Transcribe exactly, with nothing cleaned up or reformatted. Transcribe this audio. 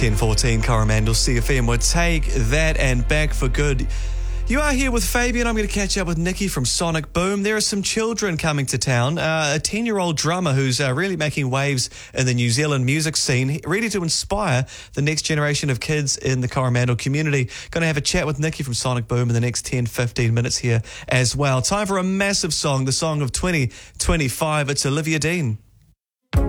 ten fourteen Coromandel C F M. We'll take that and back for good. You are here with Fabian. I'm going to catch up with Nikki from Sonic Boom. There are some children coming to town. Uh, a ten-year-old drummer who's uh, really making waves in the New Zealand music scene, ready to inspire the next generation of kids in the Coromandel community. Going to have a chat with Nikki from Sonic Boom in the next ten, fifteen minutes here as well. Time for a massive song, the song of twenty twenty-five. It's Olivia Dean.